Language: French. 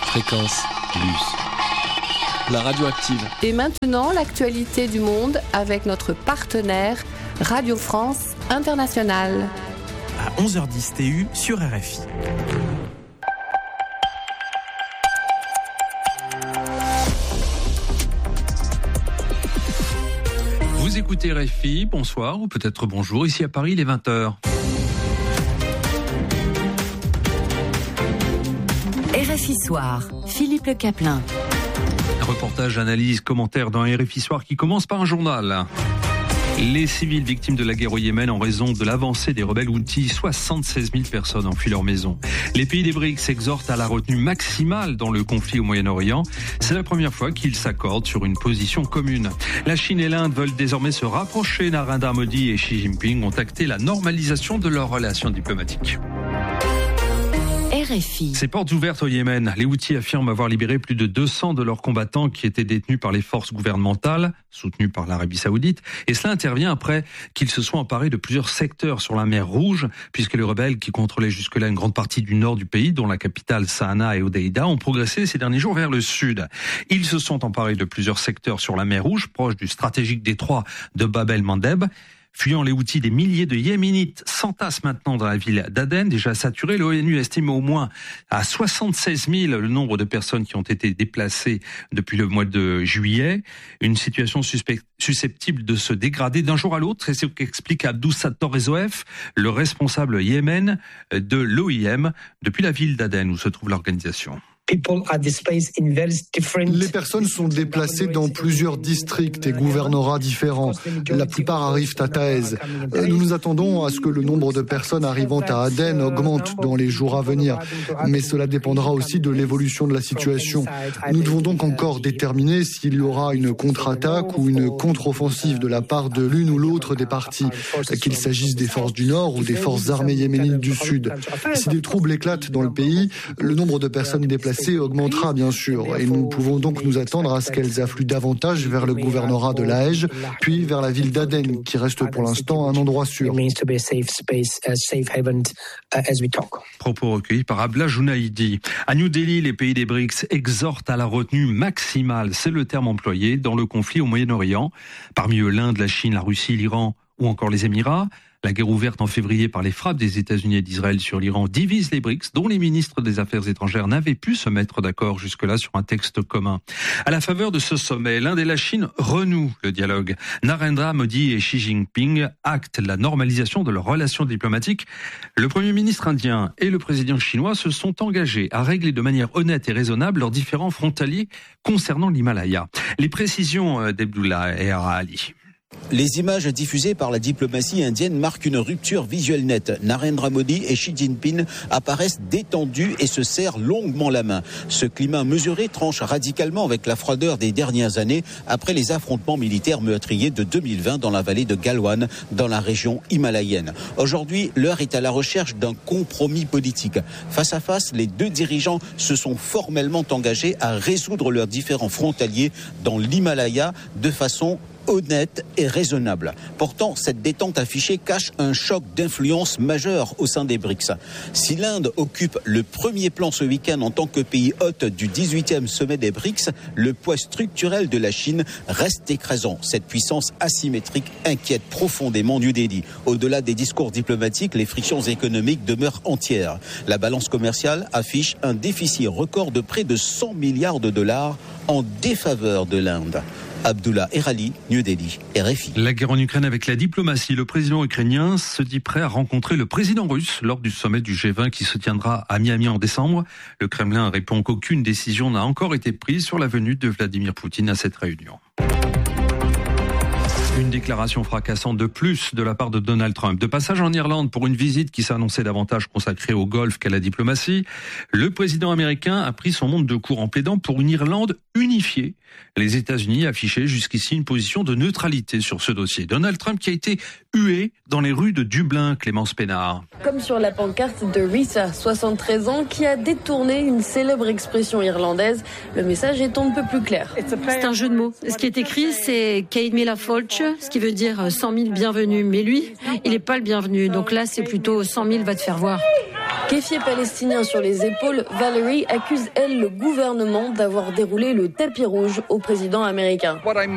Fréquence Plus. La radioactive. Et maintenant, l'actualité du monde avec notre partenaire Radio France Internationale. À 11h10 TU sur RFI. Vous écoutez RFI, bonsoir ou peut-être bonjour, ici à Paris, il est 20h. RFI Soir, Philippe Le Caplin. Reportage, analyse, commentaire dans RFI Soir qui commence par un journal. Les civils victimes de la guerre au Yémen en raison de l'avancée des rebelles Houthis, 76 000 personnes ont fui leur maison. Les pays des BRICS exhortent à la retenue maximale dans le conflit au Moyen-Orient. C'est la première fois qu'ils s'accordent sur une position commune. La Chine et l'Inde veulent désormais se rapprocher. Narendra Modi et Xi Jinping ont acté la normalisation de leurs relations diplomatiques. RFI. Ces portes ouvertes au Yémen. Les Houthis affirment avoir libéré plus de 200 de leurs combattants qui étaient détenus par les forces gouvernementales, soutenues par l'Arabie Saoudite. Et cela intervient après qu'ils se soient emparés de plusieurs secteurs sur la mer Rouge, puisque les rebelles qui contrôlaient jusque-là une grande partie du nord du pays, dont la capitale Sanaa et Hodeïda, ont progressé ces derniers jours vers le sud. Ils se sont emparés de plusieurs secteurs sur la mer Rouge, proche du stratégique détroit de Bab el-Mandeb. Fuyant les Houthis, des milliers de Yéménites s'entassent maintenant dans la ville d'Aden, déjà saturée. L'ONU estime au moins à 76 000 le nombre de personnes qui ont été déplacées depuis le mois de juillet. Une situation susceptible de se dégrader d'un jour à l'autre. C'est ce qu'explique Abdou Sattor Ezoef, le responsable Yémen de l'OIM, depuis la ville d'Aden où se trouve l'organisation. Les personnes sont déplacées dans plusieurs districts et gouvernorats différents. La plupart arrivent à Taïz. Nous nous attendons à ce que le nombre de personnes arrivant à Aden augmente dans les jours à venir. Mais cela dépendra aussi de l'évolution de la situation. Nous devons donc encore déterminer s'il y aura une contre-attaque ou une contre-offensive de la part de l'une ou l'autre des parties, qu'il s'agisse des forces du Nord ou des forces armées yéménites du Sud. Si des troubles éclatent dans le pays, le nombre de personnes déplacées augmentera bien sûr, et nous pouvons donc nous attendre à ce qu'elles affluent davantage vers le gouvernorat de Laège, puis vers la ville d'Aden, qui reste pour l'instant un endroit sûr. Propos recueillis par Abla Jounaïdi. À New Delhi, les pays des BRICS exhortent à la retenue maximale, c'est le terme employé, dans le conflit au Moyen-Orient. Parmi eux, l'Inde, la Chine, la Russie, l'Iran ou encore les Émirats. La guerre ouverte en février par les frappes des États-Unis et d'Israël sur l'Iran divise les BRICS, dont les ministres des Affaires étrangères n'avaient pu se mettre d'accord jusque-là sur un texte commun. À la faveur de ce sommet, l'Inde et la Chine renouent le dialogue. Narendra Modi et Xi Jinping actent la normalisation de leurs relations diplomatiques. Le Premier ministre indien et le président chinois se sont engagés à régler de manière honnête et raisonnable leurs différends frontaliers concernant l'Himalaya. Les précisions d'Abdullah et Ali. Les images diffusées par la diplomatie indienne marquent une rupture visuelle nette. Narendra Modi et Xi Jinping apparaissent détendus et se serrent longuement la main. Ce climat mesuré tranche radicalement avec la froideur des dernières années après les affrontements militaires meurtriers de 2020 dans la vallée de Galwan, dans la région himalayenne. Aujourd'hui, l'heure est à la recherche d'un compromis politique. Face à face, les deux dirigeants se sont formellement engagés à résoudre leurs différends frontaliers dans l'Himalaya de façon honnête et raisonnable. Pourtant, cette détente affichée cache un choc d'influence majeur au sein des BRICS. Si l'Inde occupe le premier plan ce week-end en tant que pays hôte du 18e sommet des BRICS, le poids structurel de la Chine reste écrasant. Cette puissance asymétrique inquiète profondément New Delhi. Au-delà des discours diplomatiques, les frictions économiques demeurent entières. La balance commerciale affiche un déficit record de près de 100 milliards de dollars en défaveur de l'Inde. Abdullah Erali, New Delhi, RFI. La guerre en Ukraine avec la diplomatie. Le président ukrainien se dit prêt à rencontrer le président russe lors du sommet du G20 qui se tiendra à Miami en décembre. Le Kremlin répond qu'aucune décision n'a encore été prise sur la venue de Vladimir Poutine à cette réunion. Une déclaration fracassante de plus de la part de Donald Trump. De passage en Irlande pour une visite qui s'annonçait davantage consacrée au golf qu'à la diplomatie, le président américain a pris son monde de court en plaidant pour une Irlande unifiée. Les États-Unis affichaient jusqu'ici une position de neutralité sur ce dossier. Donald Trump qui a été hué dans les rues de Dublin, Clémence Pénard. Comme sur la pancarte de Risa, 73 ans, qui a détourné une célèbre expression irlandaise. Le message est on ne peut plus clair. C'est un jeu de mots. Ce qui est écrit, c'est Céad Míle Fáilte, ce qui veut dire 100 000 bienvenus. Mais lui, il n'est pas le bienvenu. Donc là, c'est plutôt 100 000 va te faire voir. Keffieh palestinien sur les épaules, Valerie accuse, elle, le gouvernement d'avoir déroulé le tapis rouge au président américain.